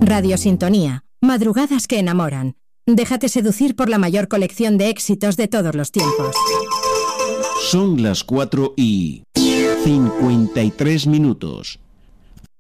Radio Sintonía. Madrugadas que enamoran. Déjate seducir por la mayor colección de éxitos de todos los tiempos. Son las 4:53.